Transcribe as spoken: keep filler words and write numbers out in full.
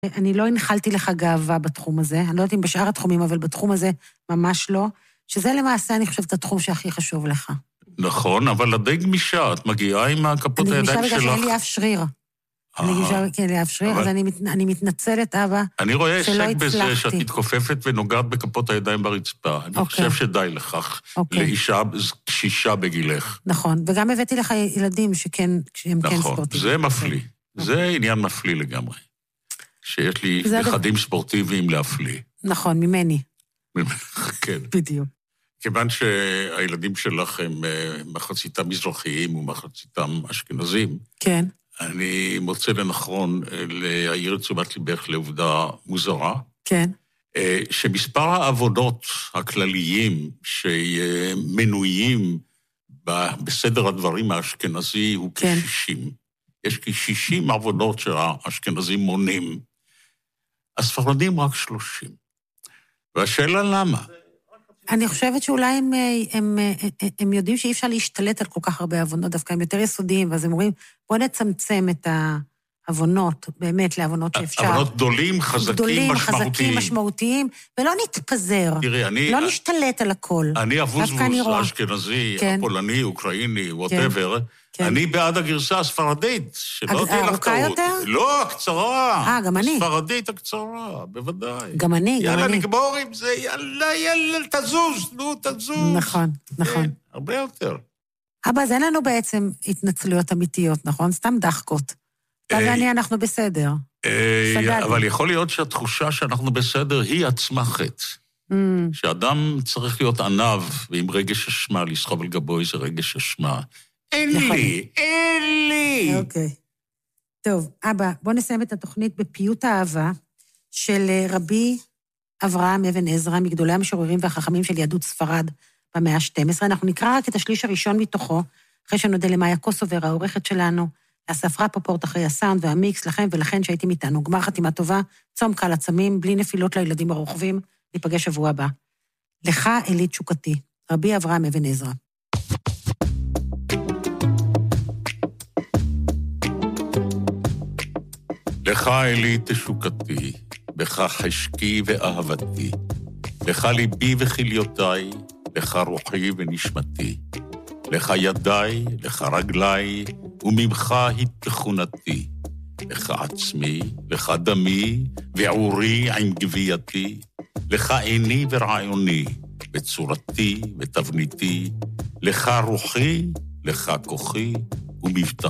אני לא הנחלתי לך גאווה בתחום הזה, אני לא יודעת אם בשאר התחומים, אבל בתחום הזה ממש לא, שזה למעשה, אני חושבת, התחום שהכי חשוב לך. נכון, אבל את די גמישה, את מגיעה עם הכפות הידיים שלך. אני גמישה בגלל שאין לי אף שריר. אני גמישה כי אין לי אף שריר, אז אני מתנצלת, אבא, אני רואה הישג בזה שאת מתכופפת ונוגעת בכפות הידיים ברצפה. אני חושב שדי לכך, לאישה קשישה בגילך. נכון, וגם הבאתי לך ילדים שהם כן ספורטים. נכון, זה מפליא. זה עניין מפליא לגמרי. שיש לי נכדים ספורטיביים להפליא. נכון, ממני. כן. בדיוק. כיוון שהילדים שלך הם מחציתם מזרחיים ומחציתם אשכנזים. כן. אני מוצא לנכון להעיר את תשומת ליבך לעובדה מוזרה. כן. שמספר העבודות הכלליים שמנויים בסדר הדברים האשכנזי הוא כן. כ-שישים. יש כ-שישים עבודות שהאשכנזים מונים. הספרדים רק שלושים. והשאלה למה? אני חושבת שאולי הם, הם, הם, הם יודעים שאי אפשר להשתלט על כל כך הרבה עוונות, דווקא הם יותר יסודיים, ואז הם אומרים, בוא נצמצם את העוונות, באמת לעוונות שאפשר. עוונות גדולים, חזקים, גדולים, משמעותיים. חזקים, משמעותיים, ולא נתפזר. תראי, אני... לא נשתלט על הכל. אני אבוזבוז, אשכנזי, כן. פולני, אוקראיני, whatever. כן. אני בעד הגרסה הספרדית, שלא תהיה לך טעות. ארוכה יותר? לא, הקצרה. אה, גם אני. הספרדית הקצרה, בוודאי. גם אני, גם יאללה, אני. יאללה, נגמור עם זה, יאללה, יאללה, תזוז, נו, תזוז. נכון, נכון. כן, הרבה יותר. אבא, אז אין לנו בעצם התנצלויות אמיתיות, נכון? סתם דחקות. אתה ואני, אנחנו בסדר. אבל יכול להיות שהתחושה שאנחנו בסדר היא עצמה חטא. שאדם צריך להיות ענב, ועם רגש אשמה, לסחוב על גבו איזה רגש אשמה. אין לי, אין לי. אוקיי. טוב, אבא, בוא נסיים את התוכנית בפיוט האהבה של רבי אברהם אבן עזרא, מגדולי המשוררים והחכמים של יהדות ספרד במאה ה-שתים עשרה. אנחנו נקרא רק את השליש הראשון מתוכו, אחרי שנודה למאיה קוסובר, העורכת שלנו, לאסף רפפורט אחרי הסאונד והמיקס, לכם ולכן שהייתם איתנו. גמר חתימה טובה, צום קל עצמים, בלי נפילות לילדים הרוכבים, ניפגש שבוע הבא. לך אלי תשוקתי, רבי אברהם אבן עזרא. לך אלי תשוקתי, בך חשקי ואהבתי, לך ליבי וכליותיי, לך רוחי ונשמתי, לך ידיי, לך רגליי, וממך היא תכונתי, לך עצמי, לך דמי, ועורי עם גבייתי, לך עיני ורעיוני, בצורתי ותבניתי, לך רוחי, לך כוחי ומבטחי.